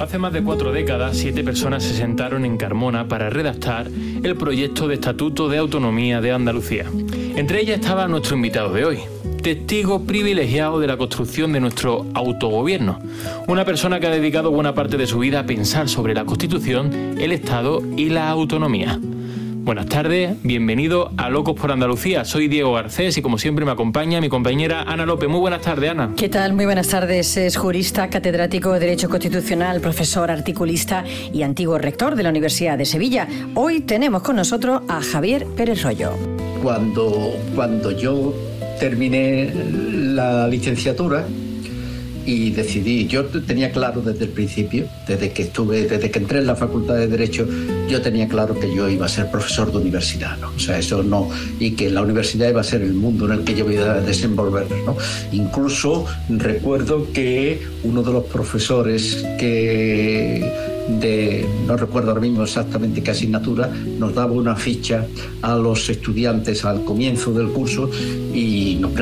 Hace más de 4 décadas, 7 personas se sentaron en Carmona para redactar el proyecto de Estatuto de Autonomía de Andalucía. Entre ellas estaba nuestro invitado de hoy, testigo privilegiado de la construcción de nuestro autogobierno. Una persona que ha dedicado buena parte de su vida a pensar sobre la Constitución, el Estado y la autonomía. Buenas tardes, bienvenido a Locos por Andalucía. Soy Diego Garcés y como siempre me acompaña mi compañera Ana López. Muy buenas tardes, Ana. ¿Qué tal? Muy buenas tardes. Es jurista, catedrático de Derecho Constitucional, profesor, articulista y antiguo rector de la Universidad de Sevilla. Hoy tenemos con nosotros a Javier Pérez Royo. Cuando yo terminé la licenciatura y decidí, yo tenía claro desde el principio, desde que entré en la Facultad de Derecho, yo tenía claro que yo iba a ser profesor de universidad, ¿no? O sea, eso no, y que la universidad iba a ser el mundo en el que yo iba a desenvolverme, ¿no? Incluso recuerdo que uno de los profesores no recuerdo ahora mismo exactamente qué asignatura, nos daba una ficha a los estudiantes al comienzo del curso y nos